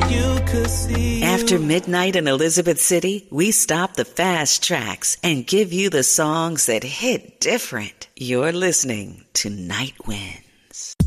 you could see. After midnight in Elizabeth City, we stop the fast tracks and give you the songs that hit different. You're listening to Night Wind.